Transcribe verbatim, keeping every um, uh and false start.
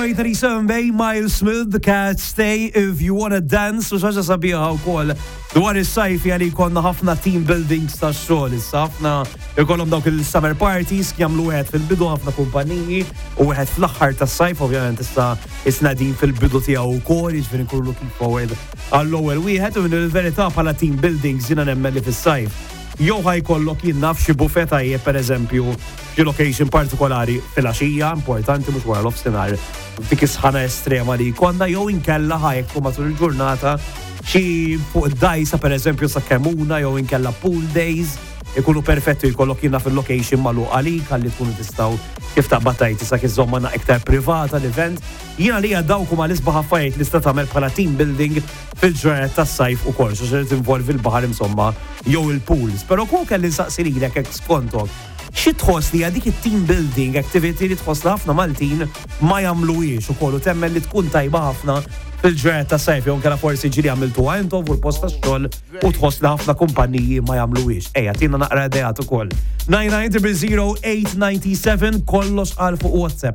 nineteen eighty-seven Bay, Miles Smith, The Cat Stay If You Wanna Dance, u xaġa sabiħa wkoll dwar is-sajf jali konna ħafna team buildings ta' xogħol issa ħafna ikollhom dawk il-summer parties jagħmlu wieħed fil-bidu ħafna kumpaniji u wieħed fl-aħħar tas-sajf ovvjament issa isna din fil-bidu tiegħu wkoll jiġifieri nkunu looking forward għall-ewwel wieħed u il-verità bħala team buildings jiena nemmen li fis-sajf jew ħajkollok jien naf xi bufet tajjeb pereżempju xi location partikolari fil-għaxija importanti mhux wara l-ofsinhar dik is-sħana estrema li jkollna jew inkella ħajkku matul il-ġurnata xi fuq id-dajsa pereżempju sa kemuna jew inkella pool days ikunu perfetti jkollok jiena fil-location magħluq għalik ħalli tkunu tistgħu kif taqbad tajt issa kiżommana iktar privata l-event jiena li dawk huma l-isbaħ affarijiet li sta tagħmel bħala team building fil-ġranet tas-sajf ukoll xi ġrid involvi l-baħar insomma jew il-pools. Però kun kelli nsaqsi lilek hekk skontok. Xi tħoss li dik it-team building activity li tħoss li ħafna Maltin ma jagħmluhiex ukoll u temmen li tkun tajba ħafna fil-ġranet tas-sajf jew kera forsi ġieli għamiltuha intom fuq il-post tax-xogħol u tħoss li ħafna kumpaniji ma jagħmluhiex. Ejja tina naqra idejat ukoll. nine nine zero zero eight nine seven kollox għal fuq WhatsApp.